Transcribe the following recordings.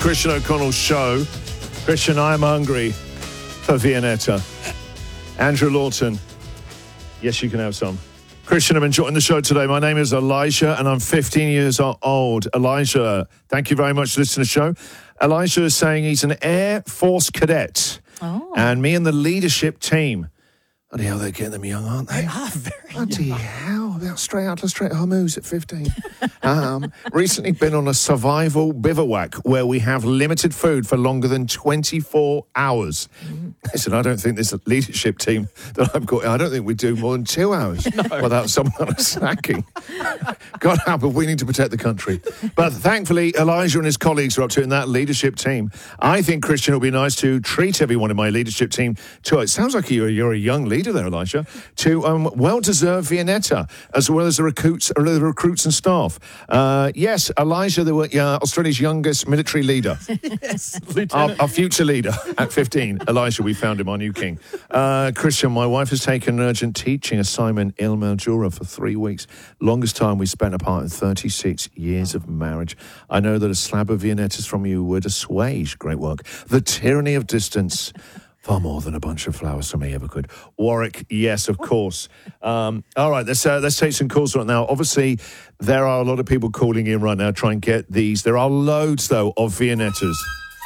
Christian O'Connell's show. Christian, I'm hungry for Viennetta. Andrew Lawton, yes, you can have some. Christian, I'm enjoying the show today. My name is Elijah, and I'm 15 years old. Elijah, thank you very much for listening to the show. Elijah is saying he's an Air Force cadet. Oh. And me and the leadership team. Bloody hell, they're getting them young, aren't they? They are very Bloody young. hell, they're straight out to straight Hormuz at 15. Recently been on a survival bivouac where we have limited food for longer than 24 hours. Listen, I don't think this leadership team that I've got, I don't think we do more than 2 hours without someone snacking. God help us, we need to protect the country. But thankfully, Elijah and his colleagues are up to it in that leadership team. I think, Christian, it would be nice to treat everyone in my leadership team to, it sounds like you're a young leader there, Elijah, to well-deserved Viennetta, as well as the recruits and staff. Yes, Elijah, Australia's youngest military leader. Yes, Our future leader at 15. Elijah, we found him, our new king. Christian, my wife has taken an urgent teaching assignment in Mildura for 3 weeks. Longest time we spent apart in 36 years of marriage. I know that a slab of Viennettas from you would assuage, great work, the tyranny of distance. Far more than a bunch of flowers from me ever could. Warwick, yes, of course. All right, let's take some calls right now. Obviously, there are a lot of people calling in right now trying to get these. There are loads, though, of Viennettas.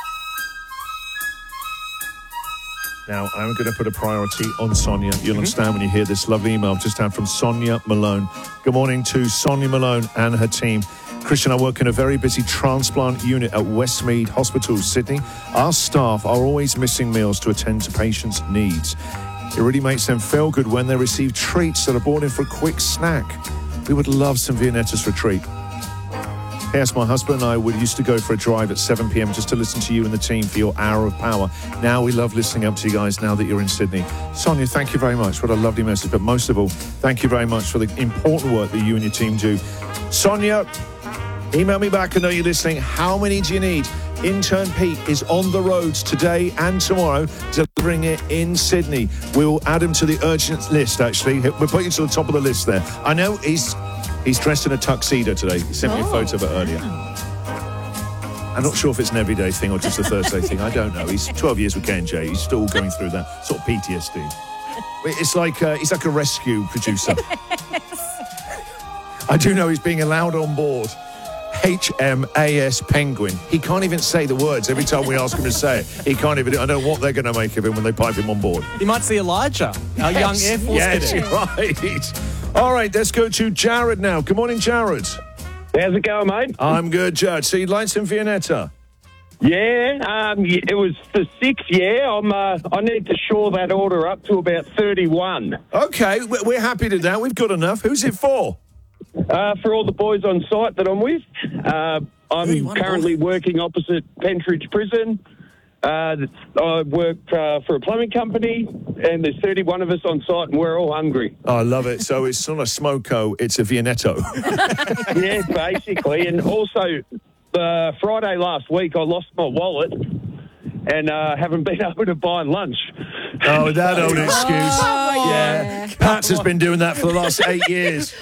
Now, I'm going to put a priority on Sonia. You'll understand when you hear this lovely email I've just had from Sonia Malone. Good morning to Sonia Malone and her team. Christian, I work in a very busy transplant unit at Westmead Hospital, Sydney. Our staff are always missing meals to attend to patients' needs. It really makes them feel good when they receive treats that are brought in for a quick snack. We would love some Viennettas for a treat. Yes, my husband and I used to go for a drive at 7 p.m. just to listen to you and the team for your hour of power. Now we love listening up to you guys now that you're in Sydney. Sonia, thank you very much. What a lovely message. But most of all, thank you very much for the important work that you and your team do. Sonia, email me back. I know you're listening. How many do you need? Intern Pete is on the roads today and tomorrow delivering it in Sydney. We'll add him to the urgent list, actually. We'll put you to the top of the list there. I know he's dressed in a tuxedo today. He sent me a photo of it earlier. I'm not sure if it's an everyday thing or just a Thursday thing. I don't know. He's 12 years with K&J. He's still going through that sort of PTSD. It's like he's like a rescue producer. I do know he's being allowed on board HMAS Penguin. He can't even say the words every time we ask him to say it. He can't even. I don't know what they're going to make of him when they pipe him on board. You might see Elijah, our young Air Force cadet. Yes, right. All right, let's go to Jared now. Good morning, Jared. How's it going, mate? I'm good, Jared. So you'd like some Viennetta? Yeah, it was for 6. Yeah, I need to shore that order up to about 31. Okay, we're happy to do that. We've got enough. Who's it for? For all the boys on site that I'm with. I'm currently working opposite Pentridge Prison. I work for a plumbing company, and there's 31 of us on site, and we're all hungry. Oh, I love it. So it's not a smoko, it's a Viennetto. Yeah, basically. And also, Friday last week, I lost my wallet and haven't been able to buy lunch. Oh, that old excuse. Oh, yeah. Pat has been doing that for the last 8 years.